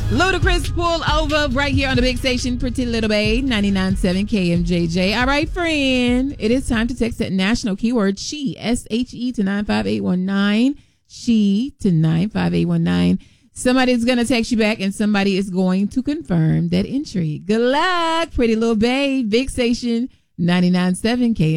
Ludacris pull over right here on the big station, Pretty Little Babe, 99.7 KMJJ. All right, friend. It is time to text that national keyword she, S-H-E, to 95819. She to 95819. Somebody's going to text you back and somebody is going to confirm that entry. Good luck, Pretty Little Babe, big station, 99.7 KMJJ.